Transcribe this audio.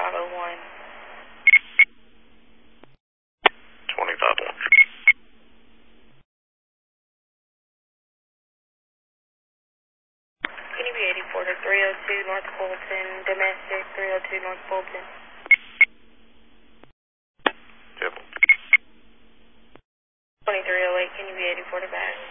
2501. 2501. Can you be 84 to 302 North Fulton, domestic 302 North Fulton? Yep. 2308, can you be 84 to back?